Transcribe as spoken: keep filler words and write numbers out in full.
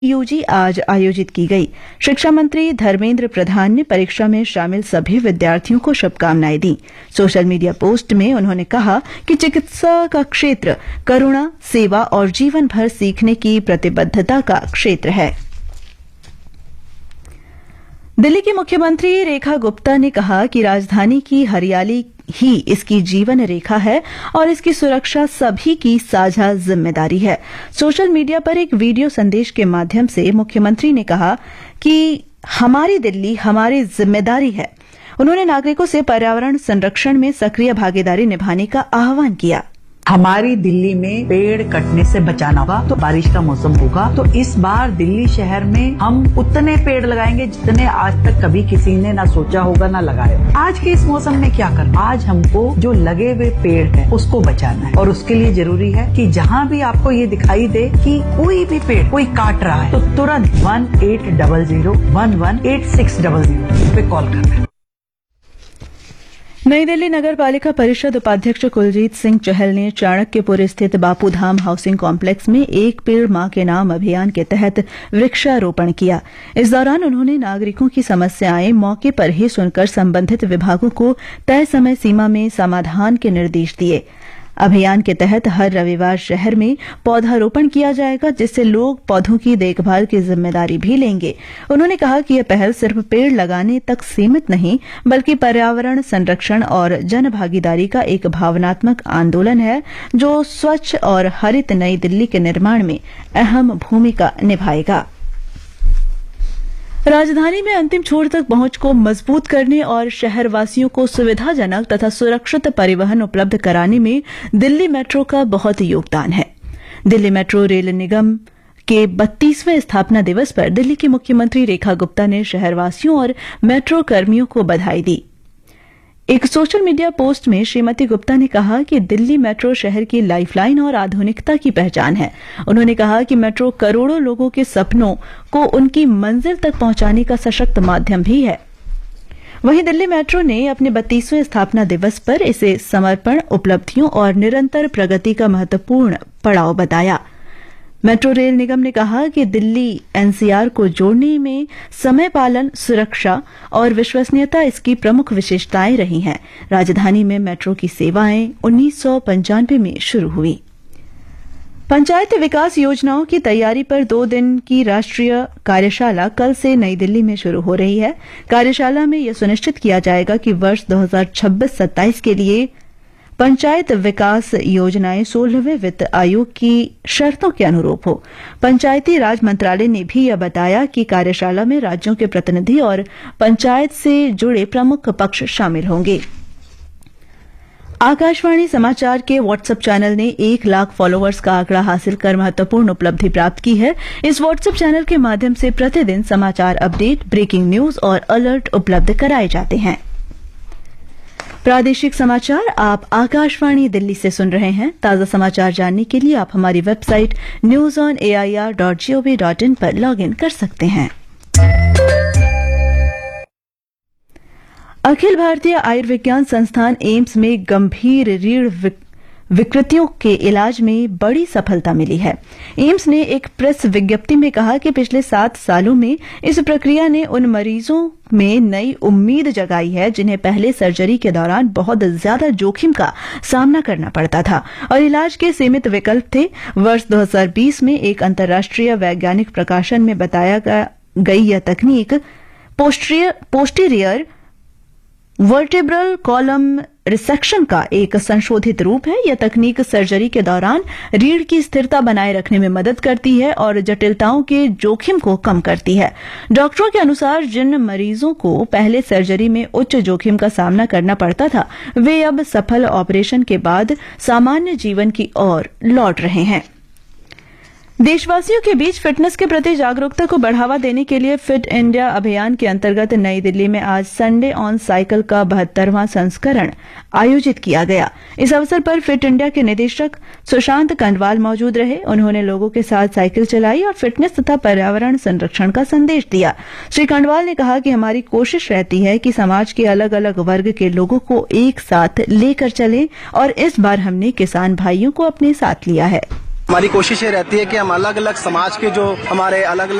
UG आज आयोजित की गई। शिक्षा मंत्री धर्मेंद्र प्रधान ने परीक्षा में शामिल सभी विद्यार्थियों को शुभकामनाएं दी। सोशल मीडिया पोस्ट में उन्होंने कहा कि चिकित्सा का क्षेत्र करुणा, सेवा और जीवन भर सीखने की प्रतिबद्धता का क्षेत्र है। दिल्ली की मुख्यमंत्री रेखा गुप्ता ने कहा कि राजधानी की हरियाली ही इसकी जीवन रेखा है और इसकी सुरक्षा सभी की साझा जिम्मेदारी है। सोशल मीडिया पर एक वीडियो संदेश के माध्यम से मुख्यमंत्री ने कहा कि हमारी दिल्ली हमारी जिम्मेदारी है। उन्होंने नागरिकों से पर्यावरण संरक्षण में सक्रिय भागीदारी निभाने का आह्वान किया। हमारी दिल्ली में पेड़ कटने से बचाना होगा तो बारिश का मौसम होगा, तो इस बार दिल्ली शहर में हम उतने पेड़ लगाएंगे जितने आज तक कभी किसी ने ना सोचा होगा ना लगाया। आज के इस मौसम में क्या करना, आज हमको जो लगे हुए पेड़ है उसको बचाना है और उसके लिए जरूरी है कि जहाँ भी आपको ये दिखाई दे कि कोई भी पेड़ कोई काट रहा है तो तुरंत one eight double zero one one eight six double zero पे कॉल करना है। नई दिल्ली नगर पालिका परिषद उपाध्यक्ष कुलजीत सिंह चहल ने चाणक्यपुर स्थित बापूधाम हाउसिंग कॉम्प्लेक्स में एक पेड़ मां के नाम अभियान के तहत वृक्षारोपण किया। इस दौरान उन्होंने नागरिकों की समस्याएं मौके पर ही सुनकर संबंधित विभागों को तय समय सीमा में समाधान के निर्देश दिए। अभियान के तहत हर रविवार शहर में पौधारोपण किया जाएगा, जिससे लोग पौधों की देखभाल की जिम्मेदारी भी लेंगे। उन्होंने कहा कि यह पहल सिर्फ पेड़ लगाने तक सीमित नहीं बल्कि पर्यावरण संरक्षण और जन भागीदारी का एक भावनात्मक आंदोलन है जो स्वच्छ और हरित नई दिल्ली के निर्माण में अहम भूमिका निभाएगा। राजधानी में अंतिम छोर तक पहुंच को मजबूत करने और शहरवासियों को सुविधाजनक तथा सुरक्षित परिवहन उपलब्ध कराने में दिल्ली मेट्रो का बहुत योगदान है। दिल्ली मेट्रो रेल निगम के बत्तीसवें स्थापना दिवस पर दिल्ली की मुख्यमंत्री रेखा गुप्ता ने शहरवासियों और मेट्रो कर्मियों को बधाई दी। एक सोशल मीडिया पोस्ट में श्रीमती गुप्ता ने कहा कि दिल्ली मेट्रो शहर की लाइफलाइन और आधुनिकता की पहचान है। उन्होंने कहा कि मेट्रो करोड़ों लोगों के सपनों को उनकी मंजिल तक पहुंचाने का सशक्त माध्यम भी है। वहीं दिल्ली मेट्रो ने अपने बत्तीसवें स्थापना दिवस पर इसे समर्पण, उपलब्धियों और निरंतर प्रगति का महत्वपूर्ण पड़ाव बताया। मेट्रो रेल निगम ने कहा कि दिल्ली एनसीआर को जोड़ने में समय पालन, सुरक्षा और विश्वसनीयता इसकी प्रमुख विशेषताएं रही हैं। राजधानी में मेट्रो की सेवाएं उन्नीस सौ पंचानवे में शुरू हुई। पंचायती विकास योजनाओं की तैयारी पर दो दिन की राष्ट्रीय कार्यशाला कल से नई दिल्ली में शुरू हो रही है। कार्यशाला में यह सुनिश्चित किया जाएगा कि वर्ष दो हज़ार छब्बीस सत्ताईस के लिए पंचायत विकास योजनाएं सोलहवें वित्त आयोग की शर्तों के अनुरूप हो। पंचायती राज मंत्रालय ने भी यह बताया कि कार्यशाला में राज्यों के प्रतिनिधि और पंचायत से जुड़े प्रमुख पक्ष शामिल होंगे। आकाशवाणी समाचार के व्हाट्सएप चैनल ने एक लाख फॉलोअर्स का आंकड़ा हासिल कर महत्वपूर्ण उपलब्धि प्राप्त की है। इस व्हाट्सएप चैनल के माध्यम से प्रतिदिन समाचार अपडेट, ब्रेकिंग न्यूज और अलर्ट उपलब्ध कराए जाते हैं। प्रादेशिक समाचार आप आकाशवाणी दिल्ली से सुन रहे हैं। ताजा समाचार जानने के लिए आप हमारी website news on A I R dot G O V dot in पर लॉग इन कर सकते हैं। अखिल भारतीय आयुर्विज्ञान संस्थान एम्स में गंभीर रीढ़ विकृतियों के इलाज में बड़ी सफलता मिली है। एम्स ने एक प्रेस विज्ञप्ति में कहा कि पिछले सात सालों में इस प्रक्रिया ने उन मरीजों में नई उम्मीद जगाई है जिन्हें पहले सर्जरी के दौरान बहुत ज्यादा जोखिम का सामना करना पड़ता था और इलाज के सीमित विकल्प थे। वर्ष दो हज़ार बीस में एक अंतर्राष्ट्रीय वैज्ञानिक प्रकाशन में बताया गई यह तकनीक पोस्टीरियर वर्टेब्रल कॉलम रिसेक्शन का एक संशोधित रूप है। यह तकनीक सर्जरी के दौरान रीढ़ की स्थिरता बनाए रखने में मदद करती है और जटिलताओं के जोखिम को कम करती है। डॉक्टरों के अनुसार जिन मरीजों को पहले सर्जरी में उच्च जोखिम का सामना करना पड़ता था, वे अब सफल ऑपरेशन के बाद सामान्य जीवन की ओर लौट रहे हैं। देशवासियों के बीच फिटनेस के प्रति जागरूकता को बढ़ावा देने के लिए फिट इंडिया अभियान के अंतर्गत नई दिल्ली में आज संडे ऑन साइकिल का बहत्तरवां संस्करण आयोजित किया गया। इस अवसर पर फिट इंडिया के निदेशक सुशांत कंडवाल मौजूद रहे। उन्होंने लोगों के साथ साइकिल चलाई और फिटनेस तथा पर्यावरण संरक्षण का संदेश दिया। श्री कंडवाल ने कहा कि हमारी कोशिश रहती है कि समाज के अलग अलग वर्ग के लोगों को एक साथ लेकर चलें और इस बार हमने किसान भाइयों को अपने साथ लिया है। हमारी कोशिश ये रहती है कि हम अलग अलग समाज के जो हमारे अलग